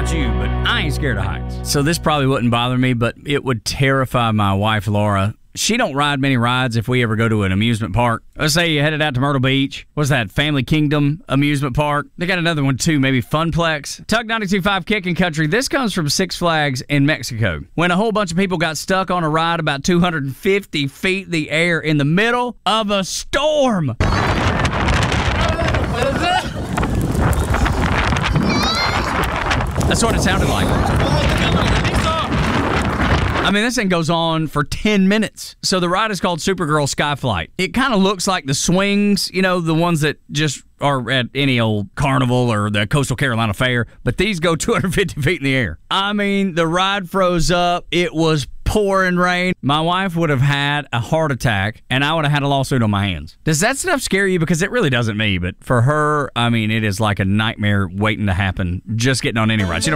about you, but I ain't scared of heights. So this probably wouldn't bother me, but it would terrify my wife, Laura. She don't ride many rides if we ever go to an amusement park. Let's say you headed out to Myrtle Beach. What's that, Family Kingdom amusement park? They got another one too, maybe Funplex. Tuck 92.5 Kickin' Country. This comes from Six Flags in Mexico. When a whole bunch of people got stuck on a ride about 250 feet in the air in the middle of a storm. That's what it sounded like. I mean, this thing goes on for 10 minutes. So the ride is called Supergirl Skyflight. It kind of looks like the swings, you know, the ones that just are at any old carnival or the Coastal Carolina Fair, but these go 250 feet in the air. I mean, the ride froze up. It was pouring rain. My wife would have had a heart attack, and I would have had a lawsuit on my hands. Does that stuff scare you? Because it really doesn't me, but for her, I mean, it is like a nightmare waiting to happen, just getting on any ride. She don't